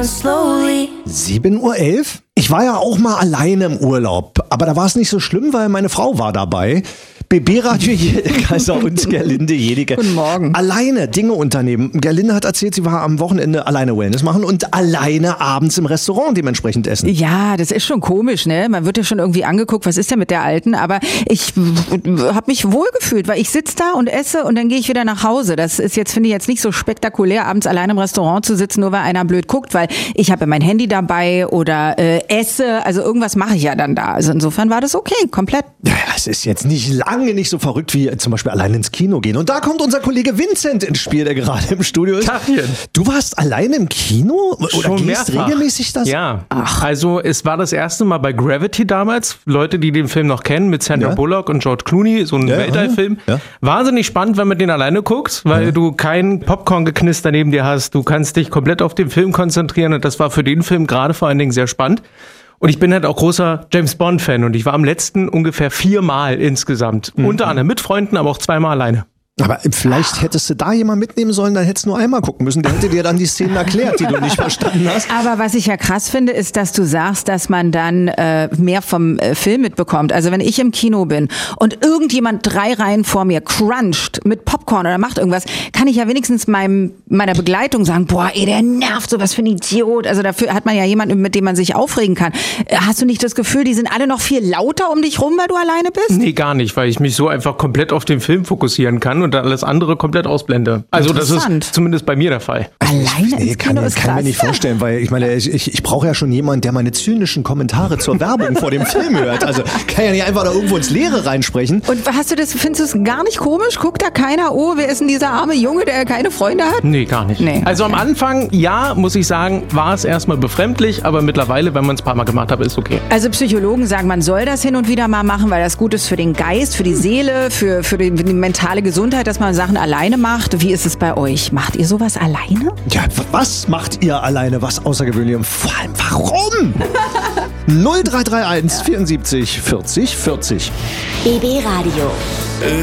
on slowly. 7:11 Uhr? Ich war ja auch mal alleine im Urlaub, aber da war es nicht so schlimm, weil meine Frau war dabei. BB-Radio Kaiser und Gerlinde Jedicke. Guten Morgen. Alleine Dinge unternehmen. Gerlinde hat erzählt, sie war am Wochenende alleine Wellness machen und alleine abends im Restaurant dementsprechend essen. Ja, das ist schon komisch, ne? Man wird ja schon irgendwie angeguckt, was ist denn mit der Alten? Aber ich habe mich wohlgefühlt, weil ich sitze da und esse und dann gehe ich wieder nach Hause. Das ist jetzt, finde ich, jetzt nicht so spektakulär, abends alleine im Restaurant zu sitzen, nur weil einer blöd guckt, weil ich habe mein Handy dabei oder esse. Also irgendwas mache ich ja dann da. Also insofern war das okay, komplett. Ja, es ist jetzt nicht lange nicht so verrückt wie zum Beispiel allein ins Kino gehen. Und da kommt unser Kollege Vincent ins Spiel, der gerade im Studio ist. Tachchen. Du warst alleine im Kino? Oder Schon gehst mehrfach. regelmäßig das? Ja, also es war das erste Mal bei Gravity damals. Leute, die den Film noch kennen, mit Sandra Bullock und George Clooney, so ein Weltallfilm. Ja. Wahnsinnig spannend, wenn man den alleine guckt, weil du kein Popcorn-Geknister neben dir hast. Du kannst dich komplett auf den Film konzentrieren und das war für den Film gerade vor allen Dingen sehr spannend. Und ich bin halt auch großer James-Bond-Fan und ich war am letzten ungefähr 4-mal insgesamt. Unter anderem mit Freunden, aber auch 2-mal alleine. Aber vielleicht hättest du da jemand mitnehmen sollen, dann hättest du nur einmal gucken müssen. Der hätte dir dann die Szenen erklärt, die du nicht verstanden hast. Aber was ich ja krass finde, ist, dass du sagst, dass man dann mehr vom Film mitbekommt. Also wenn ich im Kino bin und irgendjemand 3 Reihen vor mir cruncht mit Popcorn oder macht irgendwas, kann ich ja wenigstens meiner Begleitung sagen, boah, ey, der nervt, sowas für ein Idiot. Also dafür hat man ja jemanden, mit dem man sich aufregen kann. Hast du nicht das Gefühl, die sind alle noch viel lauter um dich rum, weil du alleine bist? Nee, gar nicht, weil ich mich so einfach komplett auf den Film fokussieren kann und dann alles andere komplett ausblende. Also das ist zumindest bei mir der Fall. Alleine ins Kino ist kann krass. mir nicht vorstellen, weil ich meine, ich brauche ja schon jemanden, der meine zynischen Kommentare zur Werbung vor dem Film hört. Also kann ja nicht einfach da irgendwo ins Leere reinsprechen. Und findest du es gar nicht komisch? Guckt da keiner, oh, wer ist denn dieser arme Junge, der keine Freunde hat? Nee, gar nicht. Nee. Also am Anfang, ja, muss ich sagen, war es erstmal befremdlich, aber mittlerweile, wenn man es ein paar Mal gemacht hat, ist okay. Also Psychologen sagen, man soll das hin und wieder mal machen, weil das gut ist für den Geist, für die Seele, für die mentale Gesundheit, dass man Sachen alleine macht. Wie ist es bei euch? Macht ihr sowas alleine? Ja, was macht ihr alleine, was außergewöhnlich und vor allem warum? 0331 74 40 40. BB Radio.